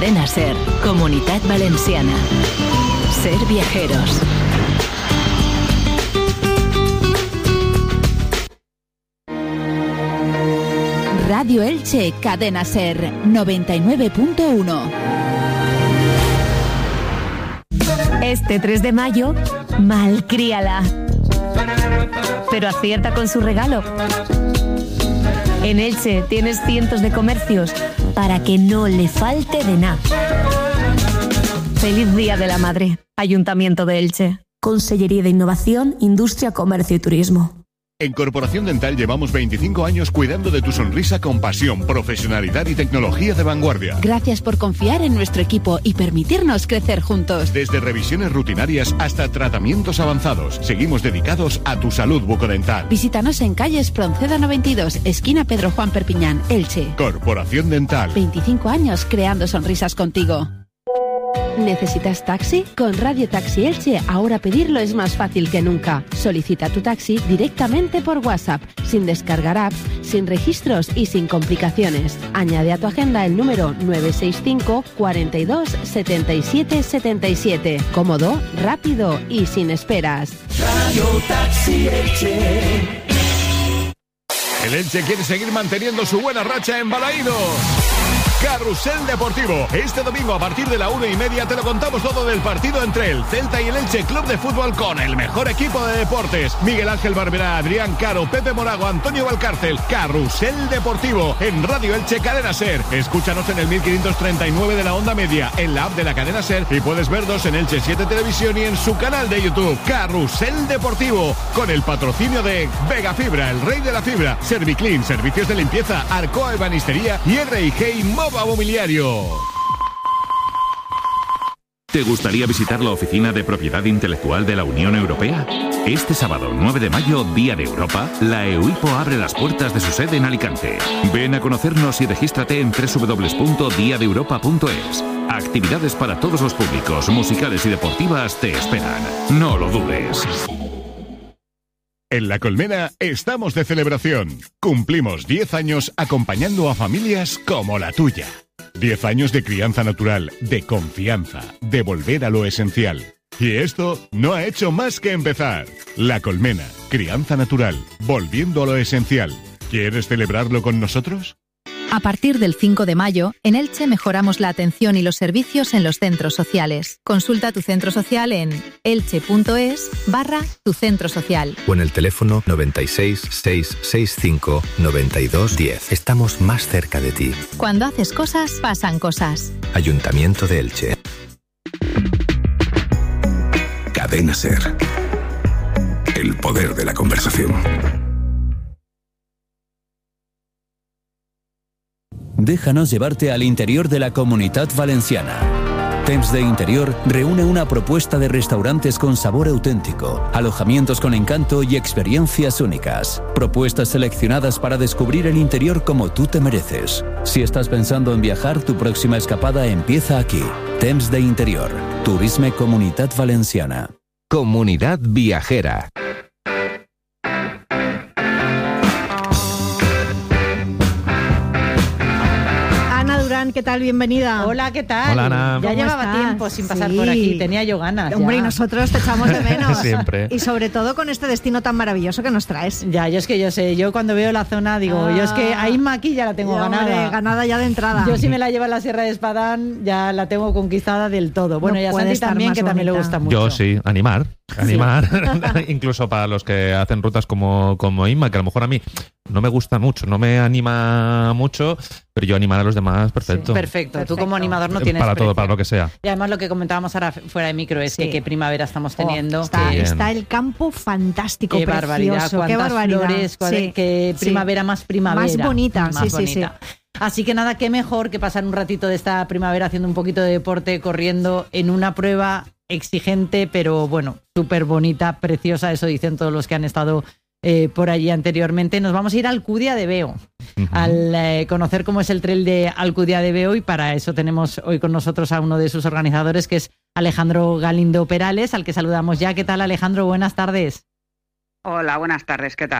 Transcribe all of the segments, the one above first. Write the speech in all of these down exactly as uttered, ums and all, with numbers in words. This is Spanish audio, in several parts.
Cadena Ser, Comunitat Valenciana. Ser viajeros. Radio Elche, Cadena Ser, noventa y nueve punto uno. Este tres de mayo, malcríala. Pero acierta con su regalo. En Elche tienes cientos de comercios para que no le falte de nada. Feliz Día de la Madre, Ayuntamiento de Elche. Consellería de Innovación, Industria, Comercio y Turismo. En Corporación Dental llevamos veinticinco años cuidando de tu sonrisa con pasión, profesionalidad y tecnología de vanguardia. Gracias por confiar en nuestro equipo y permitirnos crecer juntos. Desde revisiones rutinarias hasta tratamientos avanzados, seguimos dedicados a tu salud bucodental. Visítanos en calle Espronceda noventa y dos, esquina Pedro Juan Perpiñán, Elche. Corporación Dental. veinticinco años creando sonrisas contigo. ¿Necesitas taxi? Con Radio Taxi Elche ahora pedirlo es más fácil que nunca. Solicita tu taxi directamente por WhatsApp, sin descargar apps, sin registros y sin complicaciones. Añade a tu agenda el número nueve seis cinco, cuarenta y dos, setenta y siete, setenta y siete. Cómodo, rápido y sin esperas. Radio Taxi Elche. El Elche quiere seguir manteniendo su buena racha en Balaídos. Carrusel Deportivo. Este domingo a partir de la una y media te lo contamos todo del partido entre el Celta y el Elche Club de Fútbol con el mejor equipo de deportes. Miguel Ángel Barberá, Adrián Caro, Pepe Morago, Antonio Valcárcel. Carrusel Deportivo en Radio Elche Cadena Ser. Escúchanos en el mil quinientos treinta y nueve de la onda media, en la app de la Cadena Ser y puedes vernos en Elche siete Televisión y en su canal de YouTube. Carrusel Deportivo con el patrocinio de Vega Fibra, el rey de la fibra, Serviclean, servicios de limpieza, Arcoa Ebanistería y R y G Mobiliario. Mobiliario. ¿Te gustaría visitar la Oficina de Propiedad Intelectual de la Unión Europea? Este sábado nueve de mayo, Día de Europa, la EUIPO abre las puertas de su sede en Alicante. Ven a conocernos y regístrate en doble u doble u doble u punto dia de europa punto es. Actividades para todos los públicos, musicales y deportivas te esperan. No lo dudes. En La Colmena estamos de celebración. Cumplimos diez años acompañando a familias como la tuya. diez años de crianza natural, de confianza, de volver a lo esencial. Y esto no ha hecho más que empezar. La Colmena, crianza natural, volviendo a lo esencial. ¿Quieres celebrarlo con nosotros? A partir del cinco de mayo, en Elche mejoramos la atención y los servicios en los centros sociales. Consulta tu centro social en elche.es barra tu centro social. O en el teléfono noventa y seis, seiscientos sesenta y cinco, noventa y dos, diez. Estamos más cerca de ti. Cuando haces cosas, pasan cosas. Ayuntamiento de Elche. Cadena Ser. El poder de la conversación. Déjanos llevarte al interior de la Comunitat Valenciana. Temps de Interior reúne una propuesta de restaurantes con sabor auténtico, alojamientos con encanto y experiencias únicas. Propuestas seleccionadas para descubrir el interior como tú te mereces. Si estás pensando en viajar, tu próxima escapada empieza aquí. Temps de Interior. Turisme Comunitat Valenciana. Comunidad Viajera. ¿Qué tal? Bienvenida. Hola, ¿qué tal? Hola, Ana. Ya llevaba estás? tiempo sin pasar sí. por aquí, tenía yo ganas. Hombre, ya. y nosotros te echamos de menos. Siempre. Y sobre todo con este destino tan maravilloso que nos traes. Ya, yo es que yo sé, yo cuando veo la zona digo, ah, yo es que a Inma aquí ya la tengo ya, ganada. Hombre, ganada ya de entrada. Yo si me la llevo a la Sierra de Espadán ya la tengo conquistada del todo. Bueno, no y a Santi también, que también le gusta mucho. Yo sí, animar. Animar, sí. Incluso para los que hacen rutas como, como Inma, que a lo mejor a mí no me gusta mucho, no me anima mucho, pero yo animar a los demás, perfecto. Sí, perfecto. perfecto, tú como animador no tienes Para precio. todo, para lo que sea. Y además lo que comentábamos ahora fuera de micro es sí. que qué primavera estamos teniendo. Oh, está, que... está el campo fantástico, qué precioso, barbaridad, qué barbaridad. Flores, cuál, sí. qué primavera sí. más primavera. Más bonita, más sí, bonita. sí, sí. Así que nada, qué mejor que pasar un ratito de esta primavera haciendo un poquito de deporte, corriendo en una prueba exigente, pero bueno, súper bonita, preciosa, eso dicen todos los que han estado eh, por allí anteriormente. Nos vamos a ir a Alcudia de Veo, uh-huh. al eh, conocer cómo es el trail de Alcudia de Veo, y para eso tenemos hoy con nosotros a uno de sus organizadores, que es Alejandro Galindo Perales, al que saludamos ya. ¿Qué tal, Alejandro? Buenas tardes. Hola, buenas tardes, ¿qué tal?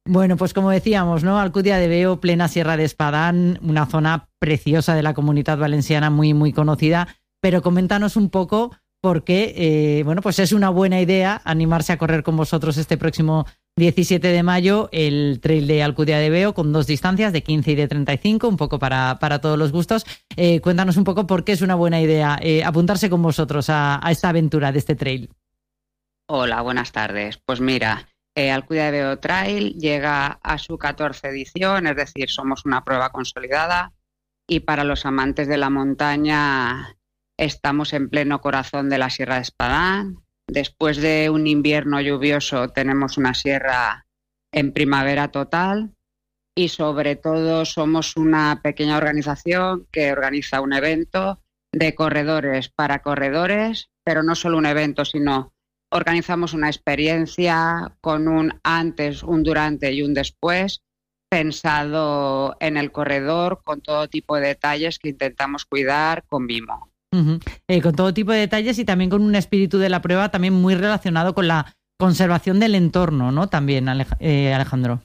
Bueno, pues como decíamos, ¿no? Alcudia de Veo, plena Sierra de Espadán, una zona preciosa de la Comunidad Valenciana, muy, muy conocida. Pero coméntanos un poco por qué, eh, bueno, pues es una buena idea animarse a correr con vosotros este próximo diecisiete de mayo el trail de Alcudia de Veo con dos distancias de quince y de treinta y cinco, un poco para, para todos los gustos. Eh, cuéntanos un poco por qué es una buena idea eh, apuntarse con vosotros a, a esta aventura de este trail. Hola, buenas tardes. Pues mira, eh, Alcudia de Veo Trail llega a su catorce edición, es decir, somos una prueba consolidada y para los amantes de la montaña estamos en pleno corazón de la Sierra de Espadán. Después de un invierno lluvioso tenemos una sierra en primavera total y sobre todo somos una pequeña organización que organiza un evento de corredores para corredores, pero no solo un evento, sino organizamos una experiencia con un antes, un durante y un después pensado en el corredor con todo tipo de detalles que intentamos cuidar con Vimo. Uh-huh. Eh, con todo tipo de detalles y también con un espíritu de la prueba también muy relacionado con la conservación del entorno, ¿no? También, Alej- eh, Alejandro.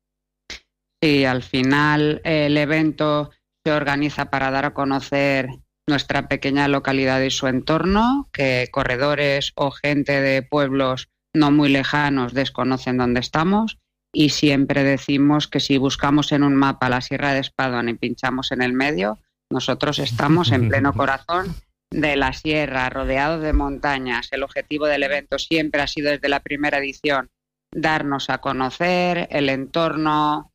Sí, al final eh, el evento se organiza para dar a conocer nuestra pequeña localidad y su entorno, que corredores o gente de pueblos no muy lejanos desconocen dónde estamos, y siempre decimos que si buscamos en un mapa la Sierra de Espadán y pinchamos en el medio, nosotros estamos en pleno corazón de la sierra, rodeados de montañas. El objetivo del evento siempre ha sido desde la primera edición darnos a conocer el entorno,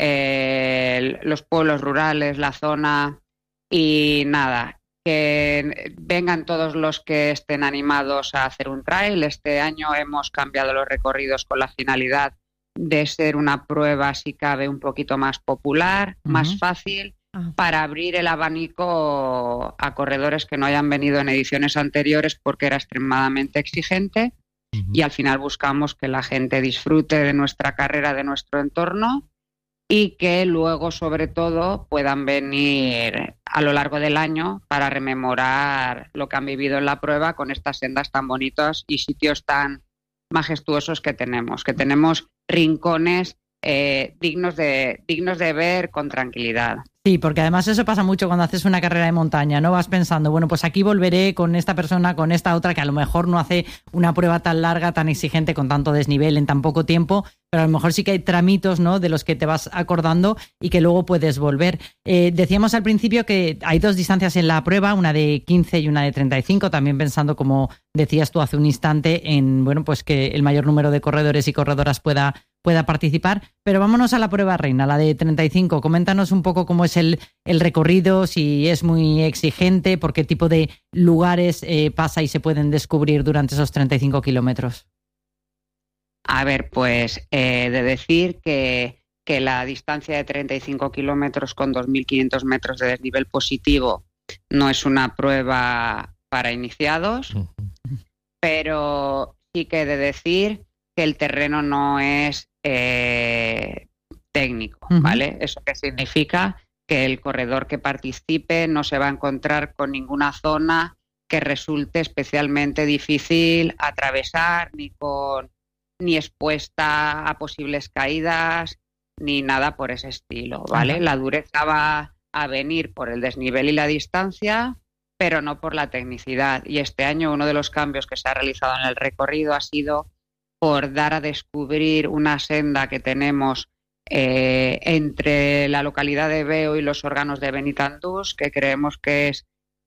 eh, los pueblos rurales, la zona y nada, que vengan todos los que estén animados a hacer un trail. Este año hemos cambiado los recorridos con la finalidad de ser una prueba, si cabe, un poquito más popular, uh-huh. más fácil, para abrir el abanico a corredores que no hayan venido en ediciones anteriores porque era extremadamente exigente uh-huh. y al final buscamos que la gente disfrute de nuestra carrera, de nuestro entorno y que luego sobre todo puedan venir a lo largo del año para rememorar lo que han vivido en la prueba con estas sendas tan bonitas y sitios tan majestuosos que tenemos, que tenemos rincones eh, dignos de, dignos de ver con tranquilidad. Sí, porque además eso pasa mucho cuando haces una carrera de montaña, ¿no? Vas pensando, bueno, pues aquí volveré con esta persona, con esta otra, que a lo mejor no hace una prueba tan larga, tan exigente, con tanto desnivel en tan poco tiempo, pero a lo mejor sí que hay tramitos, ¿no?, de los que te vas acordando y que luego puedes volver. Eh, decíamos al principio que hay dos distancias en la prueba, una de quince y una de treinta y cinco, también pensando, como decías tú hace un instante, en, bueno, pues que el mayor número de corredores y corredoras pueda pueda participar, pero vámonos a la prueba reina, la de treinta y cinco. Coméntanos un poco cómo es el, el recorrido, si es muy exigente, por qué tipo de lugares eh, pasa y se pueden descubrir durante esos treinta y cinco kilómetros. A ver, pues eh, de decir que, que la distancia de treinta y cinco kilómetros con dos mil quinientos metros de desnivel positivo no es una prueba para iniciados, uh-huh. pero sí que de decir que el terreno no es eh, técnico, uh-huh. ¿vale? ¿Eso qué significa? Que el corredor que participe no se va a encontrar con ninguna zona que resulte especialmente difícil atravesar, ni con ni expuesta a posibles caídas, ni nada por ese estilo, ¿vale? Uh-huh. La dureza va a venir por el desnivel y la distancia, pero no por la tecnicidad. Y este año uno de los cambios que se ha realizado en el recorrido ha sido por dar a descubrir una senda que tenemos eh, entre la localidad de Veo y los órganos de Benitandús, que creemos que es,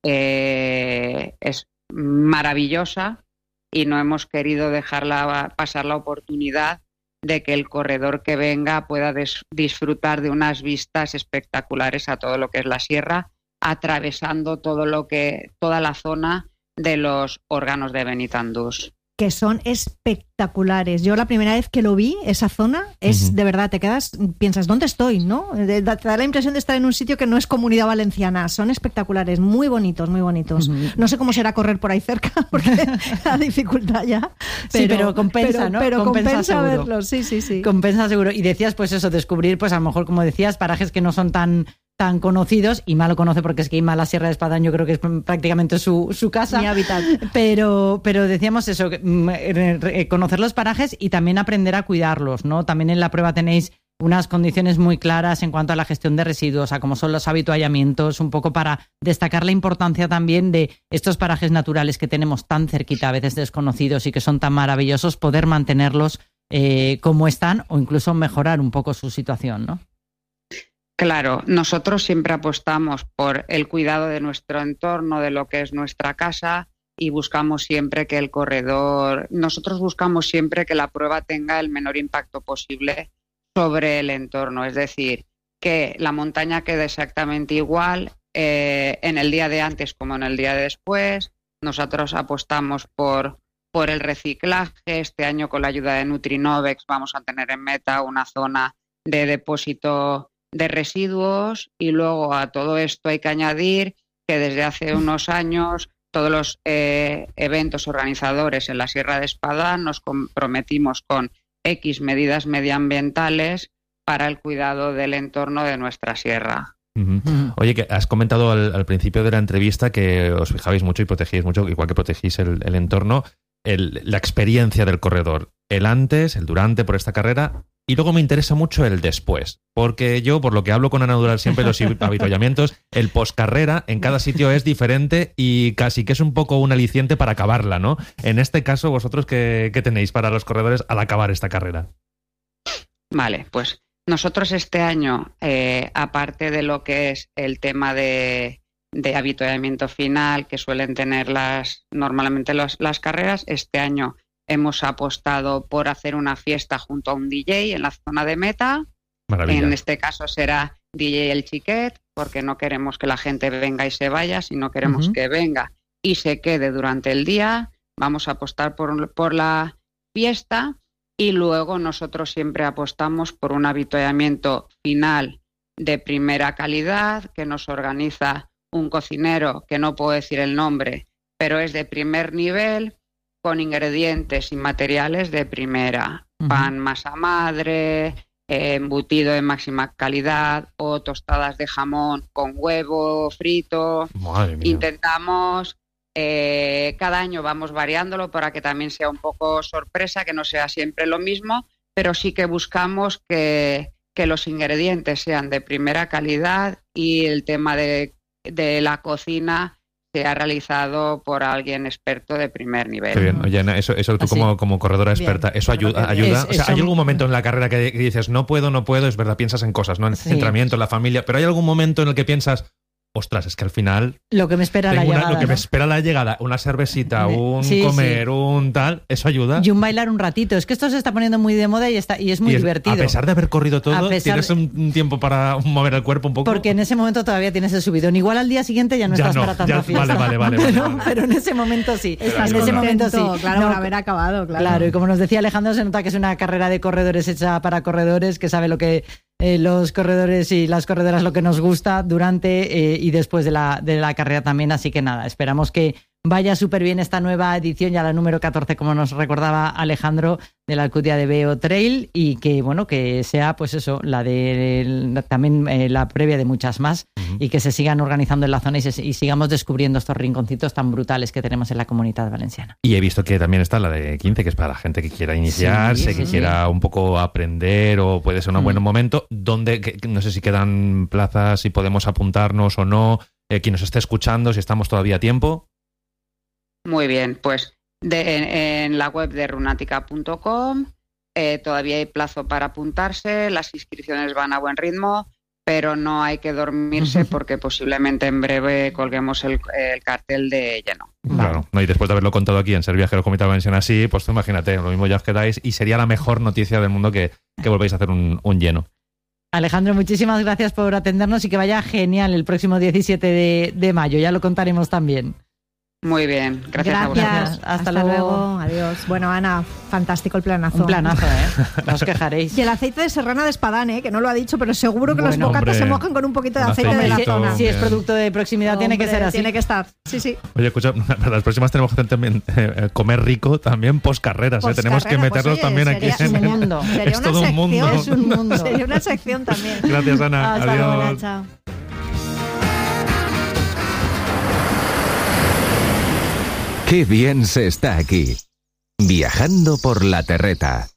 eh, es maravillosa y no hemos querido dejarla pasar la oportunidad de que el corredor que venga pueda des- disfrutar de unas vistas espectaculares a todo lo que es la sierra, atravesando todo lo que, toda la zona de los órganos de Benitandús. Que son espectaculares. Yo la primera vez que lo vi, esa zona, es uh-huh. de verdad, te quedas, piensas, ¿dónde estoy? ¿No? Te da la impresión de estar en un sitio que no es Comunidad Valenciana. Son espectaculares, muy bonitos, muy bonitos. Uh-huh. No sé cómo será correr por ahí cerca, porque la dificultad ya. Pero, sí, pero compensa, pero, ¿no? Pero compensa, compensa seguro. verlos, sí, sí, sí. Compensa seguro. Y decías, pues eso, descubrir, pues a lo mejor, como decías, parajes que no son tan tan conocidos. Inma lo conoce porque es que Inma la Sierra de Espadán yo creo que es prácticamente su, su casa. Mi hábitat. Pero, pero decíamos eso, conocer los parajes y también aprender a cuidarlos, ¿no? También en la prueba tenéis unas condiciones muy claras en cuanto a la gestión de residuos, a cómo son los habituallamientos, un poco para destacar la importancia también de estos parajes naturales que tenemos tan cerquita, a veces desconocidos y que son tan maravillosos, poder mantenerlos eh, como están o incluso mejorar un poco su situación, ¿no? Claro, nosotros siempre apostamos por el cuidado de nuestro entorno, de lo que es nuestra casa, y buscamos siempre que el corredor, nosotros buscamos siempre que la prueba tenga el menor impacto posible sobre el entorno, es decir, que la montaña quede exactamente igual eh, en el día de antes como en el día de después. Nosotros apostamos por, por el reciclaje. Este año, con la ayuda de Nutrinovex, vamos a tener en Meta una zona de depósito de residuos, y luego a todo esto hay que añadir que desde hace unos años todos los eh, eventos organizadores en la Sierra de Espadán nos comprometimos con X medidas medioambientales para el cuidado del entorno de nuestra sierra. Uh-huh. Uh-huh. Oye, que has comentado al, al principio de la entrevista que os fijabais mucho y protegíais mucho, igual que protegís el, el entorno, el, la experiencia del corredor, el antes, el durante por esta carrera, y luego me interesa mucho el después, porque yo, por lo que hablo con Ana Dural siempre, los avituallamientos, el poscarrera en cada sitio es diferente y casi que es un poco un aliciente para acabarla, ¿no? En este caso, ¿vosotros qué, qué tenéis para los corredores al acabar esta carrera? Vale, pues nosotros este año, eh, aparte de lo que es el tema de, de avituallamiento final que suelen tener las normalmente los, las carreras, este año hemos apostado por hacer una fiesta junto a un D J en la zona de Meta. Maravilla. En este caso será D J El Chiquet, porque no queremos que la gente venga y se vaya, sino queremos uh-huh. que venga y se quede durante el día. Vamos a apostar por, por la fiesta, y luego nosotros siempre apostamos por un avituallamiento final de primera calidad que nos organiza un cocinero, que no puedo decir el nombre, pero es de primer nivel, con ingredientes y materiales de primera. Uh-huh. Pan masa madre, eh, embutido de máxima calidad o tostadas de jamón con huevo frito. Madre mía. Intentamos, eh, cada año vamos variándolo para que también sea un poco sorpresa, que no sea siempre lo mismo, pero sí que buscamos que, que los ingredientes sean de primera calidad y el tema de, de la cocina se ha realizado por alguien experto de primer nivel. Qué bien. Oye, Ana, eso, eso tú como, como corredora experta, bien. ¿Eso ayuda? ayuda? Es, o sea, eso... ¿Hay algún momento en la carrera que dices, no puedo, no puedo? Es verdad, piensas en cosas, ¿no? En sí. entrenamiento, en la familia, pero ¿hay algún momento en el que piensas, ostras, es que al final... Lo que me espera la llegada. Una, lo que ¿no? me espera la llegada, una cervecita, un sí, comer, sí. un tal, ¿eso ayuda? Y un bailar un ratito. Es que esto se está poniendo muy de moda y, está, y es muy y es, divertido. A pesar de haber corrido todo, ¿tienes un, un tiempo para mover el cuerpo un poco? Porque en ese momento todavía tienes el subidón. Igual al día siguiente ya no ya estás no, para tanta ya, fiesta. Vale, vale, vale. Pero, vale, vale. pero en ese momento sí. Estás en ese momento sí. Claro, no, por haber acabado, claro. Claro, y como nos decía Alejandro, se nota que es una carrera de corredores hecha para corredores, que sabe lo que... Eh, los corredores y las corredoras lo que nos gusta durante eh, y después de la, de la carrera también, así que nada, esperamos que vaya súper bien esta nueva edición, ya la número catorce, como nos recordaba Alejandro, de la Alcudia de Veo Trail, y que bueno, que sea pues eso, la de la, también eh, la previa de muchas más, uh-huh. y que se sigan organizando en la zona y, se, y sigamos descubriendo estos rinconcitos tan brutales que tenemos en la Comunidad Valenciana. Y he visto que también está la de quince, que es para la gente que quiera iniciarse, sí, sí, que sí. quiera un poco aprender, o puede ser un uh-huh. buen momento, donde que, no sé si quedan plazas, si podemos apuntarnos o no, eh, quien nos esté escuchando, si estamos todavía a tiempo. Muy bien, pues de, en, en la web de runática punto com eh, todavía hay plazo para apuntarse, las inscripciones van a buen ritmo, pero no hay que dormirse porque posiblemente en breve colguemos el, el cartel de lleno. Claro, no, y después de haberlo contado aquí en Ser Viajeros Comunidad Valenciana así, pues tú imagínate, lo mismo ya os quedáis y sería la mejor noticia del mundo que, que volvéis a hacer un, un lleno. Alejandro, muchísimas gracias por atendernos y que vaya genial el próximo diecisiete de, de mayo, ya lo contaremos también. Muy bien, gracias, gracias a vosotros. Hasta, Hasta luego. luego. Adiós. Bueno, Ana, fantástico el planazo. Un planazo, ¿eh? No os quejaréis. Y el aceite de serrana de Espadán, ¿eh? Que no lo ha dicho, pero seguro que bueno, los bocatos hombre, se mojan con un poquito de aceite de la zona. Si sí, es producto de proximidad, hombre, tiene que ser así. Tiene que estar, sí, sí. Oye, escucha, para las próximas tenemos que hacer también, eh, comer rico también post carreras. ¿eh? Tenemos que meterlos pues, oye, también sería, aquí. Es un mundo. Sería es una todo sección, un mundo. Es un mundo. Sería una sección también. Gracias, Ana. Hasta Adiós. luego, chao. Qué bien se está aquí. Viajando por la terreta.